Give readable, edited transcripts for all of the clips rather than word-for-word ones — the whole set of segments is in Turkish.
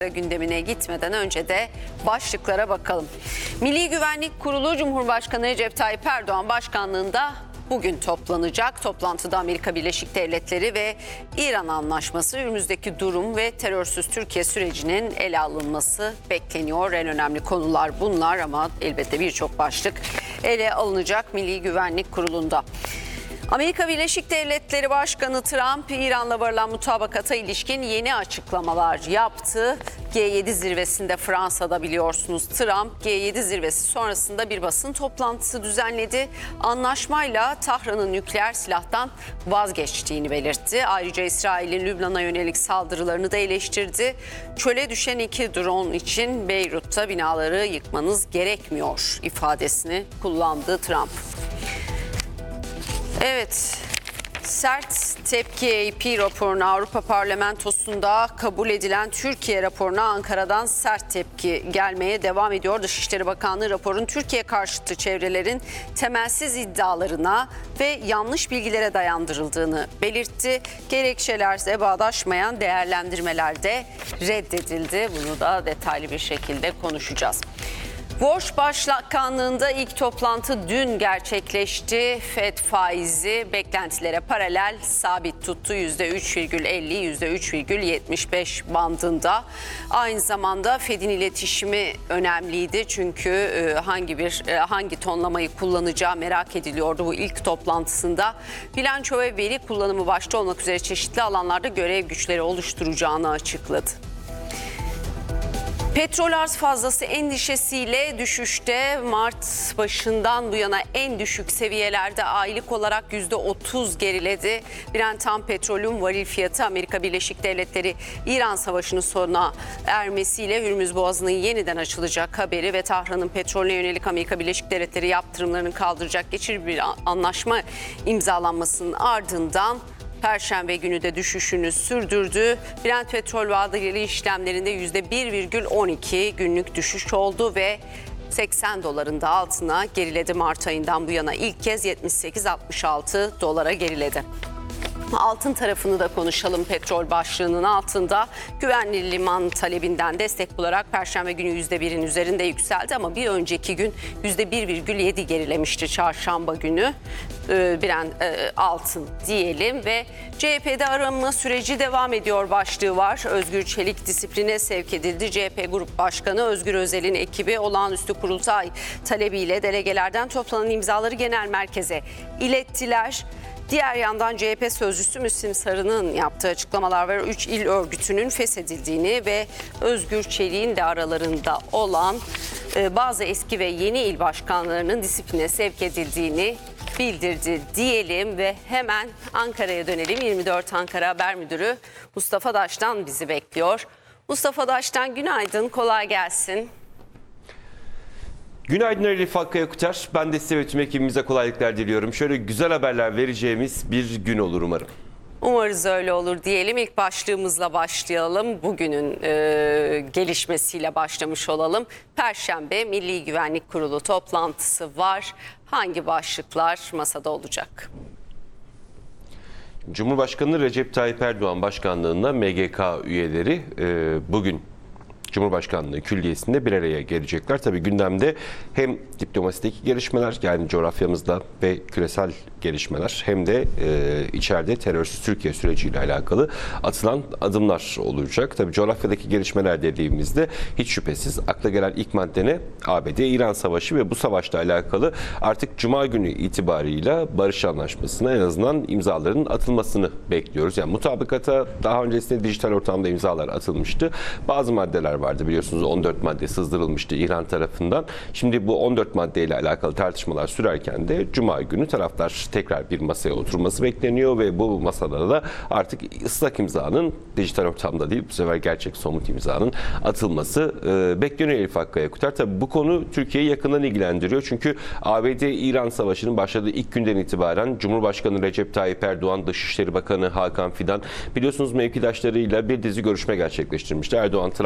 Gündemine gitmeden önce de başlıklara bakalım. Milli Güvenlik Kurulu Cumhurbaşkanı Recep Tayyip Erdoğan başkanlığında bugün toplanacak. Toplantıda Amerika Birleşik Devletleri ve İran anlaşması, önümüzdeki durum ve terörsüz Türkiye sürecinin ele alınması bekleniyor. En önemli konular bunlar ama elbette birçok başlık ele alınacak Milli Güvenlik Kurulu'nda. Amerika Birleşik Devletleri Başkanı Trump, İran'la varılan mutabakata ilişkin yeni açıklamalar yaptı. G7 zirvesinde Fransa'da biliyorsunuz Trump, G7 zirvesi sonrasında bir basın toplantısı düzenledi. Anlaşmayla Tahran'ın nükleer silahtan vazgeçtiğini belirtti. Ayrıca İsrail'in Lübnan'a yönelik saldırılarını da eleştirdi. Çöle düşen 2 drone için Beyrut'ta binaları yıkmanız gerekmiyor ifadesini kullandı Trump. Evet, sert tepki AP raporuna, Avrupa Parlamentosu'nda kabul edilen Türkiye raporuna Ankara'dan sert tepki gelmeye devam ediyor. Dışişleri Bakanlığı raporun Türkiye karşıtı çevrelerin temelsiz iddialarına ve yanlış bilgilere dayandırıldığını belirtti. Gerekçelerse bağdaşmayan değerlendirmeler de reddedildi. Bunu da detaylı bir şekilde konuşacağız. Borç Başkanlığı'nda ilk toplantı dün gerçekleşti. FED faizi beklentilere paralel sabit tuttu. %3,50, %3,75 bandında. Aynı zamanda FED'in iletişimi önemliydi. Çünkü hangi tonlamayı kullanacağı merak ediliyordu bu ilk toplantısında. Bilanço ve veri kullanımı başta olmak üzere çeşitli alanlarda görev güçleri oluşturacağını açıkladı. Petrol arz fazlası endişesiyle düşüşte. Mart başından bu yana en düşük seviyelerde aylık olarak %30 geriledi. Brent tam petrolün varil fiyatı Amerika Birleşik Devletleri İran Savaşı'nın sona ermesiyle Hürmüz Boğazı'nın yeniden açılacak haberi ve Tahran'ın petrole yönelik Amerika Birleşik Devletleri yaptırımlarını kaldıracak geçici bir anlaşma imzalanmasının ardından Perşembe günü de düşüşünü sürdürdü. Brent petrol vadeli işlemlerinde %1,12 günlük düşüş oldu ve 80 doların da altına geriledi. Mart ayından bu yana ilk kez 78-66 dolara geriledi. Altın tarafını da konuşalım. Petrol başlığının altında güvenli liman talebinden destek bularak Perşembe günü %1'in üzerinde yükseldi ama bir önceki gün %1,7 gerilemişti çarşamba günü. Altın diyelim ve CHP'de arama süreci devam ediyor başlığı var. Özgür Çelik disipline sevk edildi. CHP Grup Başkanı Özgür Özel'in ekibi olağanüstü kurultay talebiyle delegelerden toplanan imzaları genel merkeze ilettiler. Diğer yandan CHP sözcüsü Müslim Sarı'nın yaptığı açıklamalar var. 3 il örgütünün feshedildiğini ve Özgür Çelik'in de aralarında olan bazı eski ve yeni il başkanlarının disipline sevk edildiğini bildirdi diyelim ve hemen Ankara'ya dönelim. 24 Ankara Haber Müdürü Mustafa Daş'tan bizi bekliyor. Mustafa Daş'tan günaydın, kolay gelsin. Günaydın Elif Hakkı Kuter. Ben de size ve tüm ekibimize kolaylıklar diliyorum. Şöyle güzel haberler vereceğimiz bir gün olur umarım. Umarız öyle olur diyelim. İlk başlığımızla başlayalım. Bugünün gelişmesiyle başlamış olalım. Perşembe Milli Güvenlik Kurulu toplantısı var. Hangi başlıklar masada olacak? Cumhurbaşkanı Recep Tayyip Erdoğan başkanlığında MGK üyeleri bugün Cumhurbaşkanlığı Külliyesi'nde bir araya gelecekler. Tabii gündemde hem diplomasideki gelişmeler, yani coğrafyamızda ve küresel gelişmeler, hem de içeride terörsüz Türkiye süreciyle alakalı atılan adımlar olacak. Tabii coğrafyadaki gelişmeler dediğimizde hiç şüphesiz akla gelen ilk madde ne? ABD-İran Savaşı ve bu savaşla alakalı artık Cuma günü itibarıyla barış anlaşmasına en azından imzaların atılmasını bekliyoruz. Yani mutabakata daha öncesinde dijital ortamda imzalar atılmıştı. Bazı maddeler vardı, biliyorsunuz 14 madde sızdırılmıştı İran tarafından. Şimdi bu 14 maddeyle alakalı tartışmalar sürerken de Cuma günü taraflar tekrar bir masaya oturması bekleniyor ve bu masada da artık ıslak imzanın dijital ortamda değil, bu sefer gerçek somut imzanın atılması bekleniyor Elif Hakkı Kuter. Tabii bu konu Türkiye'yi yakından ilgilendiriyor. Çünkü ABD-İran Savaşı'nın başladığı ilk günden itibaren Cumhurbaşkanı Recep Tayyip Erdoğan, Dışişleri Bakanı Hakan Fidan biliyorsunuz mevkidaşlarıyla bir dizi görüşme gerçekleştirmişti. Erdoğan Trump'la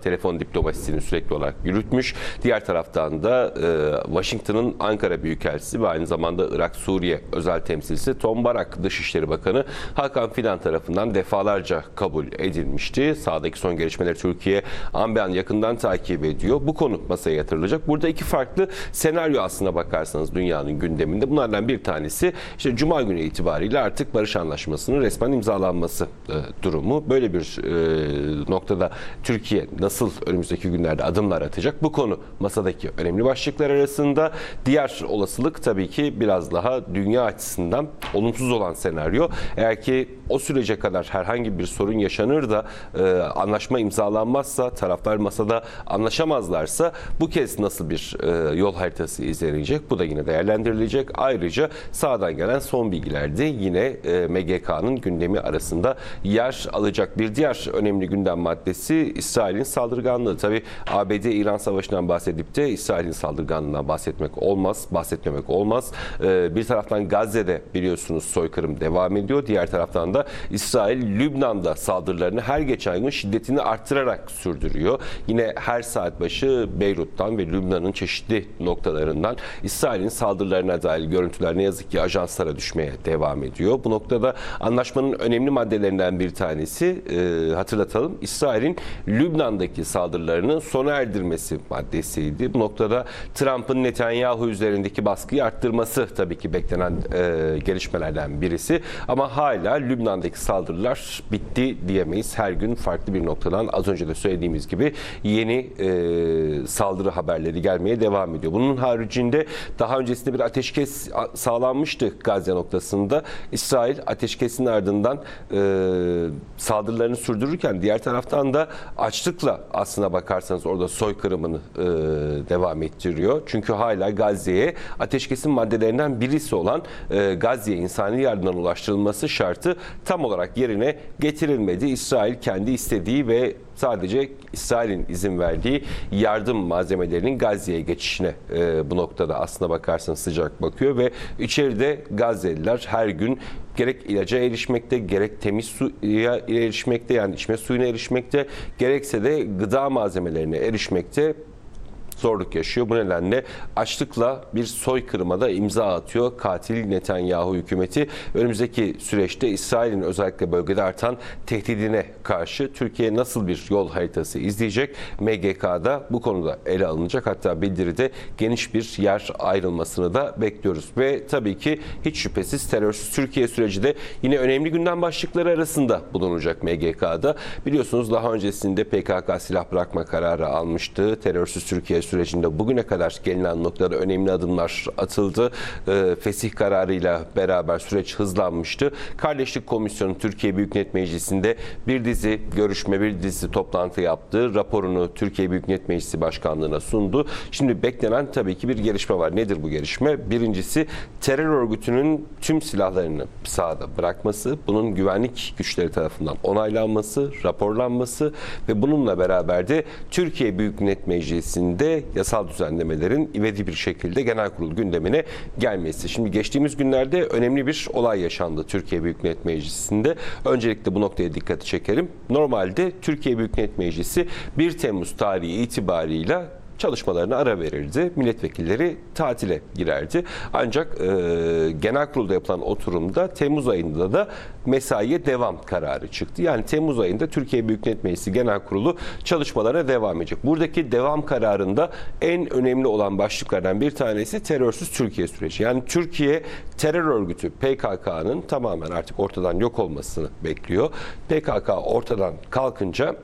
telefon diplomasisini sürekli olarak yürütmüş. Diğer taraftan da Washington'ın Ankara Büyükelçisi ve aynı zamanda Irak-Suriye özel temsilcisi Tom Barak, Dışişleri Bakanı Hakan Fidan tarafından defalarca kabul edilmişti. Sahadaki son gelişmeleri Türkiye an be an yakından takip ediyor. Bu konu masaya yatırılacak. Burada iki farklı senaryo aslına bakarsanız dünyanın gündeminde. Bunlardan bir tanesi işte Cuma günü itibariyle artık barış anlaşmasının resmen imzalanması durumu. Böyle bir noktada Türkiye nasıl önümüzdeki günlerde adımlar atacak? Bu konu masadaki önemli başlıklar arasında. Diğer olasılık tabii ki biraz daha dünya açısından olumsuz olan senaryo. Eğer ki o sürece kadar herhangi bir sorun yaşanır da anlaşma imzalanmazsa, taraflar masada anlaşamazlarsa bu kez nasıl bir yol haritası izlenecek? Bu da yine değerlendirilecek. Ayrıca sağdan gelen son bilgiler de yine MGK'nın gündemi arasında yer alacak. Bir diğer önemli gündem maddesi İsrail'in saldırganlığı. Tabii ABD-İran savaşından bahsedip de İsrail'in saldırganlığından bahsetmemek olmaz. Bir taraftan Gazze'de biliyorsunuz soykırım devam ediyor. Diğer taraftan da İsrail Lübnan'da saldırılarını her geçen gün şiddetini arttırarak sürdürüyor. Yine her saat başı Beyrut'tan ve Lübnan'ın çeşitli noktalarından İsrail'in saldırılarına dair görüntüler ne yazık ki ajanslara düşmeye devam ediyor. Bu noktada anlaşmanın önemli maddelerinden bir tanesi hatırlatalım. İsrail'in Lübnan'daki saldırılarını sona erdirmesi maddesiydi. Bu noktada Trump'ın Netanyahu üzerindeki baskıyı arttırması tabii ki beklenen gelişmelerden birisi. Ama hala Lübnan'daki saldırılar bitti diyemeyiz. Her gün farklı bir noktadan az önce de söylediğimiz gibi yeni saldırı haberleri gelmeye devam ediyor. Bunun haricinde daha öncesinde bir ateşkes sağlanmıştı Gazze noktasında. İsrail ateşkesin ardından saldırılarını sürdürürken diğer taraftan da açlıkla aslına bakarsanız orada soykırımını devam ettiriyor. Çünkü hala Gazze'ye ateşkesin maddelerinden birisi olan Gazze'ye insani yardımdan ulaştırılması şartı tam olarak yerine getirilmedi. İsrail kendi istediği ve sadece İsrail'in izin verdiği yardım malzemelerinin Gazze'ye geçişine bu noktada aslına bakarsanız sıcak bakıyor ve içeride Gazze'liler her gün gerek ilaca erişmekte, gerek temiz suya erişmekte, yani içme suyuna erişmekte, gerekse de gıda malzemelerine erişmekte zorluk yaşıyor. Bu nedenle açlıkla bir soykırıma da imza atıyor katil Netanyahu hükümeti. Önümüzdeki süreçte İsrail'in özellikle bölgede artan tehdidine karşı Türkiye nasıl bir yol haritası izleyecek? MGK'da bu konuda ele alınacak. Hatta bildiride geniş bir yer ayrılmasını da bekliyoruz. Ve tabii ki hiç şüphesiz terörsüz Türkiye süreci de yine önemli gündem başlıkları arasında bulunacak MGK'da. Biliyorsunuz daha öncesinde PKK silah bırakma kararı almıştı. Terörsüz Türkiye sürecinde bugüne kadar gelinen noktada önemli adımlar atıldı. Fesih kararıyla beraber süreç hızlanmıştı. Kardeşlik Komisyonu Türkiye Büyük Millet Meclisi'nde bir dizi görüşme, bir dizi toplantı yaptı. Raporunu Türkiye Büyük Millet Meclisi Başkanlığı'na sundu. Şimdi beklenen tabii ki bir gelişme var. Nedir bu gelişme? Birincisi terör örgütünün tüm silahlarını sahada bırakması, bunun güvenlik güçleri tarafından onaylanması, raporlanması ve bununla beraber de Türkiye Büyük Millet Meclisi'nde yasal düzenlemelerin ivedi bir şekilde genel kurul gündemine gelmesi. Şimdi geçtiğimiz günlerde önemli bir olay yaşandı Türkiye Büyük Millet Meclisi'nde. Öncelikle bu noktaya dikkati çekelim. Normalde Türkiye Büyük Millet Meclisi 1 Temmuz tarihi itibarıyla çalışmalarına ara verirdi. Milletvekilleri tatile girerdi. Ancak genel kurulda yapılan oturumda Temmuz ayında da mesaiye devam kararı çıktı. Yani Temmuz ayında Türkiye Büyük Millet Meclisi Genel Kurulu çalışmalarına devam edecek. Buradaki devam kararında en önemli olan başlıklardan bir tanesi terörsüz Türkiye süreci. Yani Türkiye terör örgütü PKK'nın tamamen artık ortadan yok olmasını bekliyor. PKK ortadan kalkınca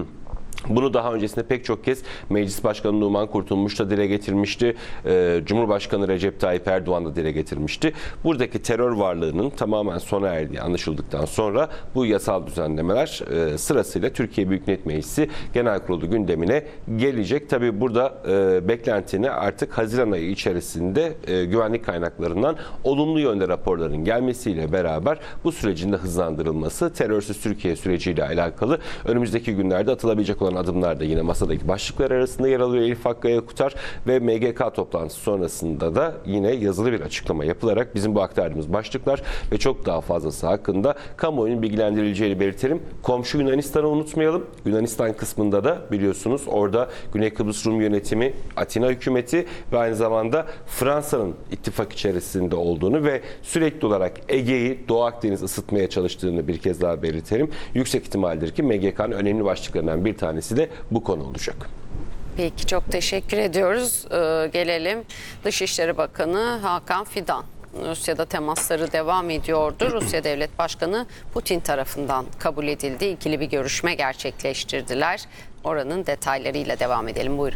bunu daha öncesinde pek çok kez Meclis Başkanı Numan Kurtulmuş da dile getirmişti. Cumhurbaşkanı Recep Tayyip Erdoğan da dile getirmişti. Buradaki terör varlığının tamamen sona erdiği anlaşıldıktan sonra bu yasal düzenlemeler sırasıyla Türkiye Büyük Millet Meclisi Genel Kurulu gündemine gelecek. Tabii burada beklentini artık Haziran ayı içerisinde güvenlik kaynaklarından olumlu yönde raporların gelmesiyle beraber bu sürecin de hızlandırılması, terörsüz Türkiye süreciyle alakalı önümüzdeki günlerde atılabilecek olan olan adımlar da yine masadaki başlıklar arasında yer alıyor Elif Hakkı Ayakutar ve MGK toplantısı sonrasında da yine yazılı bir açıklama yapılarak bizim bu aktardığımız başlıklar ve çok daha fazlası hakkında kamuoyunun bilgilendirileceğini belirtelim. Komşu Yunanistan'ı unutmayalım. Yunanistan kısmında da biliyorsunuz orada Güney Kıbrıs Rum Yönetimi, Atina hükümeti ve aynı zamanda Fransa'nın ittifak içerisinde olduğunu ve sürekli olarak Ege'yi, Doğu Akdeniz ısıtmaya çalıştığını bir kez daha belirtelim. Yüksek ihtimaldir ki MGK'nın önemli başlıklarından bir tanesi de bu konu olacak. Peki, çok teşekkür ediyoruz. Gelelim Dışişleri Bakanı Hakan Fidan. Rusya'da temasları devam ediyordu. Rusya Devlet Başkanı Putin tarafından kabul edildi. İkili bir görüşme gerçekleştirdiler. Oranın detaylarıyla devam edelim. Buyurun.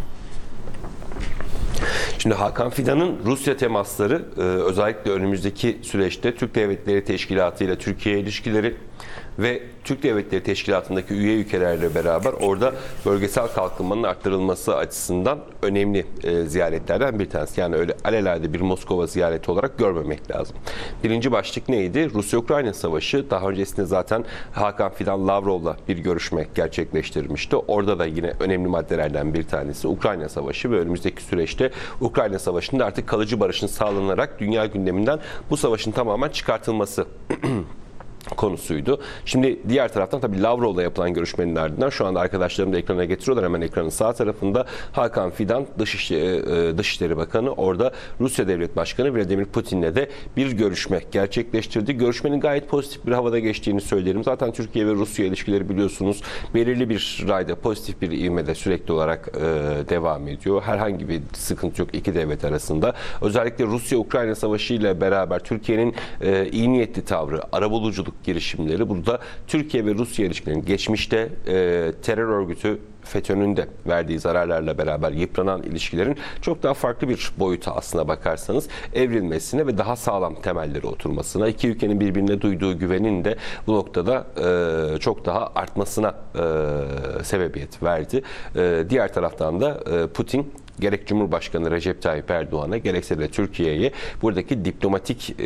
Şimdi Hakan Fidan'ın Rusya temasları özellikle önümüzdeki süreçte Türk Devletleri Teşkilatı ile Türkiye ilişkileri ve Türk Devletleri Teşkilatı'ndaki üye ülkelerle beraber orada bölgesel kalkınmanın arttırılması açısından önemli ziyaretlerden bir tanesi. Yani öyle alelade bir Moskova ziyareti olarak görmemek lazım. Birinci başlık neydi? Rusya-Ukrayna Savaşı. Daha öncesinde zaten Hakan Fidan Lavrov'la bir görüşme gerçekleştirmişti. Orada da yine önemli maddelerden bir tanesi Ukrayna Savaşı ve önümüzdeki süreçte Ukrayna Savaşı'nda artık kalıcı barışın sağlanarak dünya gündeminden bu savaşın tamamen çıkartılması konusuydu. Şimdi diğer taraftan tabii Lavrov'la yapılan görüşmenin ardından şu anda arkadaşlarım da ekrana getiriyorlar. Hemen ekranın sağ tarafında Hakan Fidan Dışişleri Bakanı orada Rusya Devlet Başkanı Vladimir Putin'le de bir görüşme gerçekleştirdi. Görüşmenin gayet pozitif bir havada geçtiğini söylerim. Zaten Türkiye ve Rusya ilişkileri biliyorsunuz belirli bir rayda pozitif bir ivmede sürekli olarak devam ediyor. Herhangi bir sıkıntı yok iki devlet arasında. Özellikle Rusya-Ukrayna Savaşı ile beraber Türkiye'nin iyi niyetli tavrı, arabuluculuk girişimleri burada Türkiye ve Rusya ilişkilerinin geçmişte terör örgütü FETÖ'nün de verdiği zararlarla beraber yıpranan ilişkilerin çok daha farklı bir boyuta aslına bakarsanız evrilmesine ve daha sağlam temelleri oturmasına, iki ülkenin birbirine duyduğu güvenin de bu noktada çok daha artmasına sebebiyet verdi. Diğer taraftan da Putin gerek Cumhurbaşkanı Recep Tayyip Erdoğan'a gerekse de Türkiye'ye buradaki diplomatik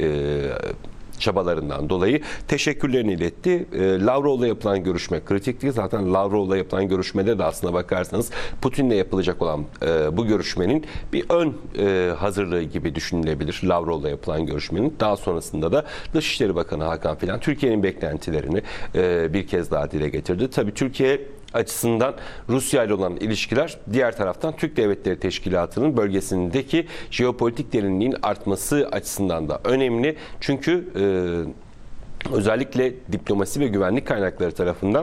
çabalarından dolayı teşekkürlerini iletti. Lavrov'la yapılan görüşme kritikti. Zaten Lavrov'la yapılan görüşmede de aslına bakarsanız Putin'le yapılacak olan bu görüşmenin bir ön hazırlığı gibi düşünülebilir. Lavrov'la yapılan görüşmenin. Daha sonrasında da Dışişleri Bakanı Hakan Fidan Türkiye'nin beklentilerini bir kez daha dile getirdi. Tabii Türkiye açısından Rusya ile olan ilişkiler diğer taraftan Türk Devletleri Teşkilatı'nın bölgesindeki jeopolitik derinliğin artması açısından da önemli. Çünkü özellikle diplomasi ve güvenlik kaynakları tarafından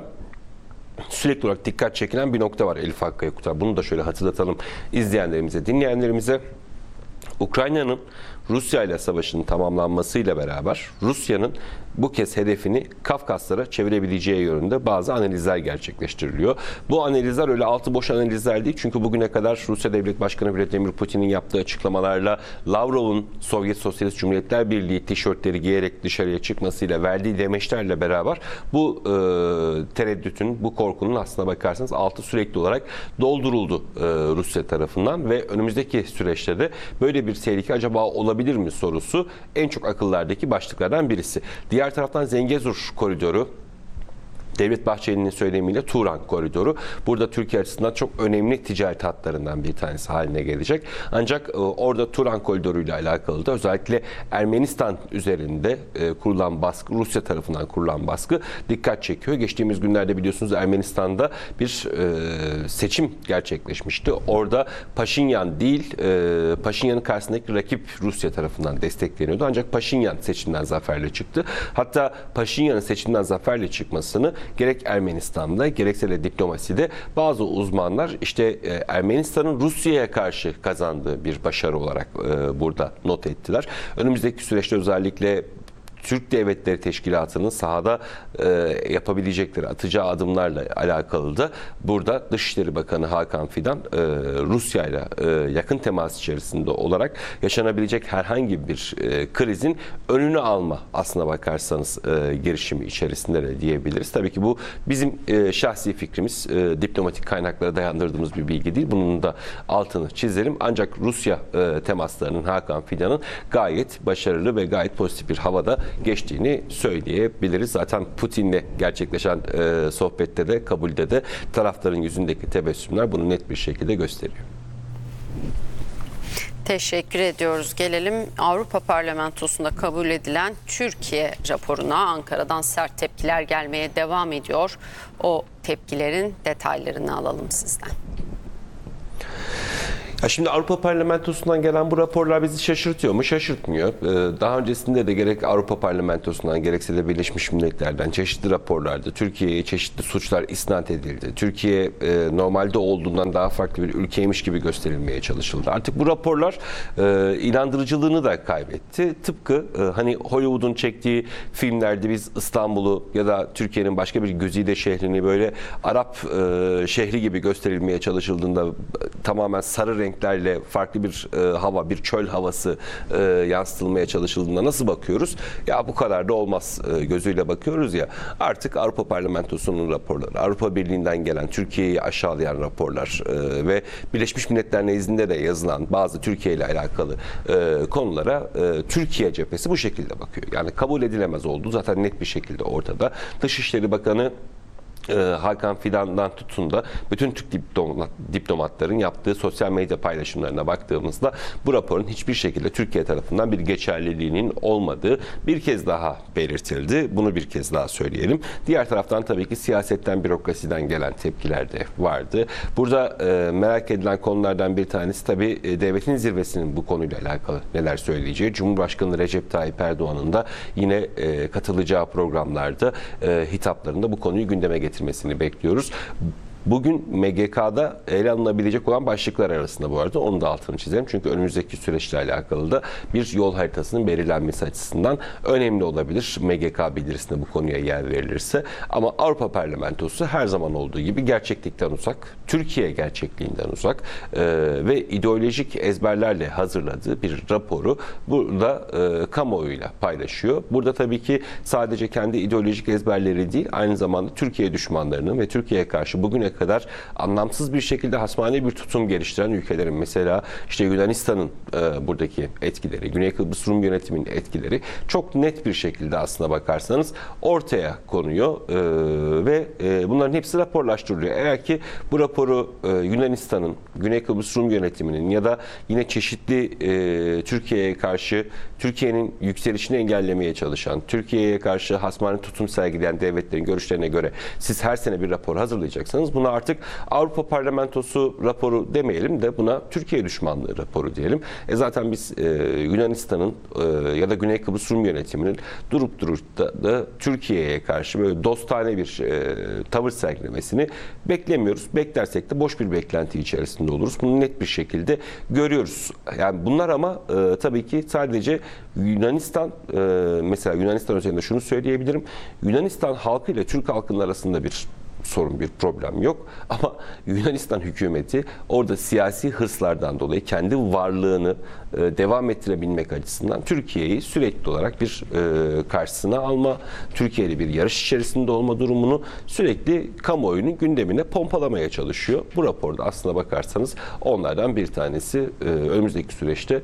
sürekli olarak dikkat çekilen bir nokta var Elif Hakkı Ayakutar. Bunu da şöyle hatırlatalım izleyenlerimize, dinleyenlerimize. Ukrayna'nın Rusya ile savaşının tamamlanmasıyla beraber Rusya'nın bu kez hedefini Kafkaslara çevirebileceği yönünde bazı analizler gerçekleştiriliyor. Bu analizler öyle altı boş analizler değil. Çünkü bugüne kadar Rusya Devlet Başkanı Vladimir Putin'in yaptığı açıklamalarla Lavrov'un Sovyet Sosyalist Cumhuriyetler Birliği tişörtleri giyerek dışarıya çıkmasıyla verdiği demeçlerle beraber bu tereddütün, bu korkunun aslına bakarsanız altı sürekli olarak dolduruldu Rusya tarafından ve önümüzdeki süreçte de böyle bir tehlike acaba olabilir mi sorusu en çok akıllardaki başlıklardan birisi. Diğer taraftan Zengezur koridoru, Devlet Bahçeli'nin söylemiyle Turan koridoru burada Türkiye açısından çok önemli ticaret hatlarından bir tanesi haline gelecek. Ancak orada Turan koridoru ile alakalı da özellikle Ermenistan üzerinde kurulan baskı, Rusya tarafından kurulan baskı dikkat çekiyor. Geçtiğimiz günlerde biliyorsunuz Ermenistan'da bir seçim gerçekleşmişti. Orada Paşinyan değil, Paşinyan'ın karşısındaki rakip Rusya tarafından destekleniyordu. Ancak Paşinyan seçimden zaferle çıktı. Hatta Paşinyan'ın seçimden zaferle çıkmasını gerek Ermenistan'da gerekse de diplomaside bazı uzmanlar işte Ermenistan'ın Rusya'ya karşı kazandığı bir başarı olarak burada not ettiler. Önümüzdeki süreçte özellikle Türk Devletleri Teşkilatı'nın sahada yapabilecekleri, atacağı adımlarla alakalı da burada Dışişleri Bakanı Hakan Fidan Rusya ile yakın temas içerisinde olarak yaşanabilecek herhangi bir krizin önünü alma aslına bakarsanız girişimi içerisinde de diyebiliriz. Tabii ki bu bizim şahsi fikrimiz, diplomatik kaynaklara dayandırdığımız bir bilgi değil. Bunun da altını çizelim. Ancak Rusya temaslarının Hakan Fidan'ın gayet başarılı ve gayet pozitif bir havada geçtiğini söyleyebiliriz. Zaten Putin'le gerçekleşen sohbette de, kabulde de tarafların yüzündeki tebessümler bunu net bir şekilde gösteriyor. Teşekkür ediyoruz. Gelelim Avrupa Parlamentosu'nda kabul edilen Türkiye raporuna. Ankara'dan sert tepkiler gelmeye devam ediyor. O tepkilerin detaylarını alalım sizden. Ya şimdi Avrupa Parlamentosu'ndan gelen bu raporlar bizi şaşırtıyor mu? Şaşırtmıyor. Daha öncesinde de gerek Avrupa Parlamentosu'ndan gerekse de Birleşmiş Milletler'den çeşitli raporlarda Türkiye'ye çeşitli suçlar isnat edildi. Türkiye normalde olduğundan daha farklı bir ülkeymiş gibi gösterilmeye çalışıldı. Artık bu raporlar inandırıcılığını da kaybetti. Tıpkı hani Hollywood'un çektiği filmlerde biz İstanbul'u ya da Türkiye'nin başka bir güzide şehrini böyle Arap şehri gibi gösterilmeye çalışıldığında tamamen sarı renklerle farklı bir hava, bir çöl havası yansıtılmaya çalışıldığında nasıl bakıyoruz? Ya bu kadar da olmaz gözüyle bakıyoruz ya. Artık Avrupa Parlamentosu'nun raporları, Avrupa Birliği'nden gelen Türkiye'yi aşağılayan raporlar ve Birleşmiş Milletler nezdinde de yazılan bazı Türkiye ile alakalı konulara Türkiye cephesi bu şekilde bakıyor. Yani kabul edilemez olduğu zaten net bir şekilde ortada. Dışişleri Bakanı Hakan Fidan'dan tutun da bütün Türk diplomatların yaptığı sosyal medya paylaşımlarına baktığımızda bu raporun hiçbir şekilde Türkiye tarafından bir geçerliliğinin olmadığı bir kez daha belirtildi. Bunu bir kez daha söyleyelim. Diğer taraftan tabii ki siyasetten, bürokrasiden gelen tepkiler de vardı. Burada merak edilen konulardan bir tanesi tabii devletin zirvesinin bu konuyla alakalı neler söyleyeceği. Cumhurbaşkanı Recep Tayyip Erdoğan'ın da yine katılacağı programlarda hitaplarında bu konuyu gündeme getirmesini bekliyoruz. Bugün MGK'da ele alınabilecek olan başlıklar arasında bu arada onu da altını çizelim. Çünkü önümüzdeki süreçle alakalı da bir yol haritasının belirlenmesi açısından önemli olabilir. MGK bildirisinde bu konuya yer verilirse. Ama Avrupa Parlamentosu her zaman olduğu gibi gerçeklikten uzak, Türkiye gerçekliğinden uzak ve ideolojik ezberlerle hazırladığı bir raporu burada kamuoyuyla paylaşıyor. Burada tabii ki sadece kendi ideolojik ezberleri değil, aynı zamanda Türkiye düşmanlarının ve Türkiye'ye karşı bugüne kadar anlamsız bir şekilde hasmani bir tutum geliştiren ülkelerin mesela işte Yunanistan'ın buradaki etkileri, Güney Kıbrıs Rum yönetiminin etkileri çok net bir şekilde aslına bakarsanız ortaya konuyor ve bunların hepsi raporlaştırılıyor. Eğer ki bu raporu Yunanistan'ın, Güney Kıbrıs Rum yönetiminin ya da yine çeşitli Türkiye'ye karşı Türkiye'nin yükselişini engellemeye çalışan, Türkiye'ye karşı hasmani tutum sergileyen devletlerin görüşlerine göre siz her sene bir rapor hazırlayacaksanız buna artık Avrupa Parlamentosu raporu demeyelim de buna Türkiye düşmanlığı raporu diyelim. Zaten biz Yunanistan'ın ya da Güney Kıbrıs Rum yönetiminin durup da Türkiye'ye karşı böyle dostane bir tavır sergilemesini beklemiyoruz. Beklersek de boş bir beklenti içerisinde oluruz. Bunu net bir şekilde görüyoruz. Yani bunlar ama tabii ki sadece Yunanistan, mesela Yunanistan üzerinde şunu söyleyebilirim. Yunanistan halkı ile Türk halkının arasında bir sorun, bir problem yok. Ama Yunanistan hükümeti orada siyasi hırslardan dolayı kendi varlığını devam ettirebilmek açısından Türkiye'yi sürekli olarak bir karşısına alma, Türkiye ile bir yarış içerisinde olma durumunu sürekli kamuoyunun gündemine pompalamaya çalışıyor. Bu raporda aslına bakarsanız onlardan bir tanesi önümüzdeki süreçte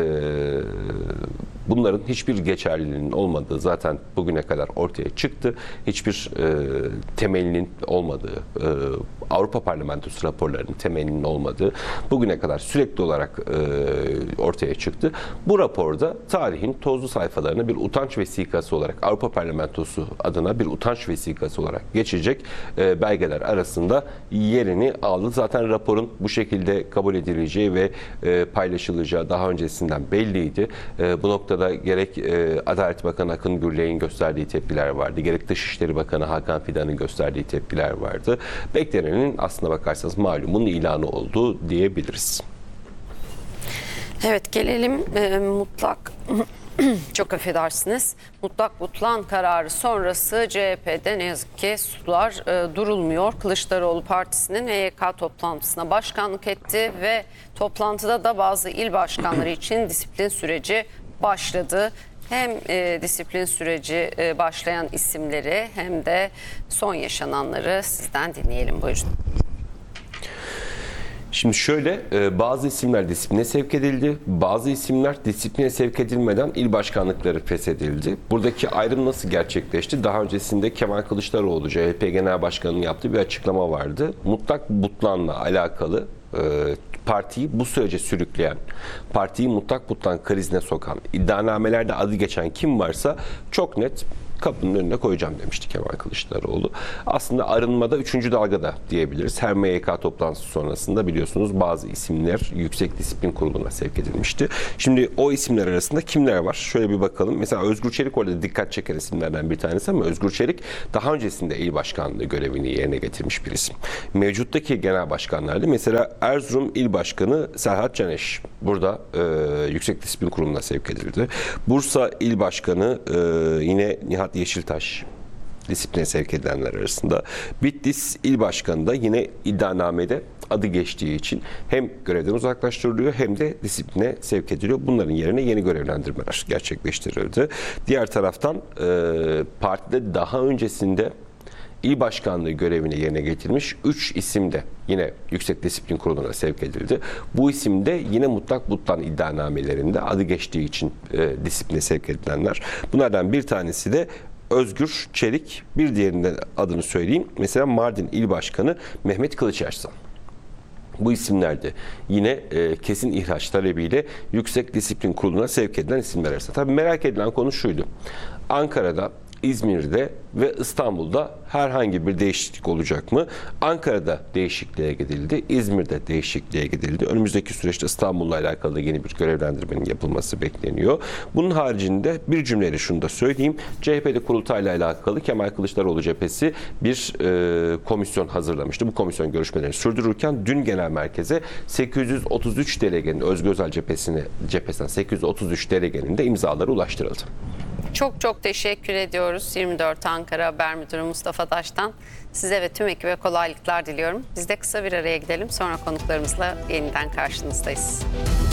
bunların hiçbir geçerliliğinin olmadığı zaten bugüne kadar ortaya çıktı. Hiçbir temelinin olmadığı, Avrupa Parlamentosu raporlarının temelinin olmadığı bugüne kadar sürekli olarak ortaya çıktı. Bu raporda tarihin tozlu sayfalarına bir utanç vesikası olarak Avrupa Parlamentosu adına bir utanç vesikası olarak geçecek belgeler arasında yerini aldı. Zaten raporun bu şekilde kabul edileceği ve paylaşılacağı daha öncesinden belliydi. Bu noktada gerek Adalet Bakanı Akın Gürley'in gösterdiği tepkiler vardı. Gerek Dışişleri Bakanı Hakan Fidan'ın gösterdiği tepkiler vardı. Beklenenin aslına bakarsanız malumun ilanı olduğu diyebiliriz. Evet, gelelim mutlak çok affedersiniz. Mutlak butlan kararı sonrası CHP'de ne yazık ki sular durulmuyor. Kılıçdaroğlu Partisi'nin HYK toplantısına başkanlık etti ve toplantıda da bazı il başkanları için disiplin süreci başladı. Hem disiplin süreci başlayan isimleri hem de son yaşananları sizden dinleyelim. Buyurun. Şimdi şöyle, bazı isimler disipline sevk edildi, bazı isimler disipline sevk edilmeden il başkanlıkları feshedildi. Buradaki ayrım nasıl gerçekleşti? Daha öncesinde Kemal Kılıçdaroğlu, CHP Genel Başkanı'nın yaptığı bir açıklama vardı. Mutlak butlanla alakalı partiyi bu sürece sürükleyen, partiyi mutlak butlan krizine sokan, iddianamelerde adı geçen kim varsa çok net kapının önüne koyacağım demişti Kemal Kılıçdaroğlu. Aslında arınmada 3. dalgada diyebiliriz. Her MYK toplantısı sonrasında biliyorsunuz bazı isimler Yüksek Disiplin Kurulu'na sevk edilmişti. Şimdi o isimler arasında kimler var? Şöyle bir bakalım. Mesela Özgür Çelik orada dikkat çeken isimlerden bir tanesi ama Özgür Çelik daha öncesinde il başkanlığı görevini yerine getirmiş bir isim. Mevcuttaki genel başkanlarda mesela Erzurum İl Başkanı Serhat Caneş burada Yüksek Disiplin Kurulu'na sevk edildi. Bursa İl Başkanı yine Nihat Yeşiltaş disipline sevk edilenler arasında. Bitlis İl Başkanı da yine iddianamede adı geçtiği için hem görevden uzaklaştırılıyor hem de disipline sevk ediliyor. Bunların yerine yeni görevlendirmeler gerçekleştirildi. Diğer taraftan partide daha öncesinde İl başkanlığı görevini yerine getirmiş 3 isim de yine Yüksek Disiplin Kurulu'na sevk edildi. Bu isim de yine mutlak butlan iddianamelerinde adı geçtiği için disipline sevk edilenler. Bunlardan bir tanesi de Özgür Çelik, bir diğerinin adını söyleyeyim. Mesela Mardin İl Başkanı Mehmet Kılıçarslan. Bu isimler de yine kesin ihraç talebiyle Yüksek Disiplin Kurulu'na sevk edilen isimler arasında. Tabii merak edilen konu şuydu. Ankara'da, İzmir'de ve İstanbul'da herhangi bir değişiklik olacak mı? Ankara'da değişikliğe gidildi, İzmir'de değişikliğe gidildi. Önümüzdeki süreçte İstanbul'la alakalı da yeni bir görevlendirmenin yapılması bekleniyor. Bunun haricinde bir cümleyle şunu da söyleyeyim. CHP'de kurultayla alakalı Kemal Kılıçdaroğlu cephesi bir komisyon hazırlamıştı. Bu komisyon görüşmelerini sürdürürken dün genel merkeze 833 delegenin, Özgür Özel cephesinden 833 delegenin de imzaları ulaştırıldı. Çok çok teşekkür ediyoruz 24 Ankara Haber Müdürü Mustafa Taş'tan. Size ve tüm ekibe kolaylıklar diliyorum. Biz de kısa bir araya gidelim. Sonra konuklarımızla yeniden karşınızdayız.